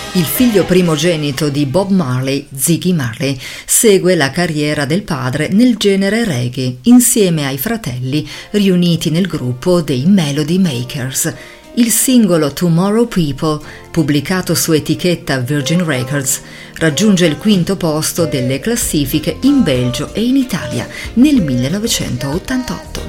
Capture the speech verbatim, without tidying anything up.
Il figlio primogenito di Bob Marley, Ziggy Marley, segue la carriera del padre nel genere reggae insieme ai fratelli riuniti nel gruppo dei Melody Makers. Il singolo Tomorrow People, pubblicato su etichetta Virgin Records, raggiunge il quinto posto delle classifiche in Belgio e in Italia nel millenovecentottantotto.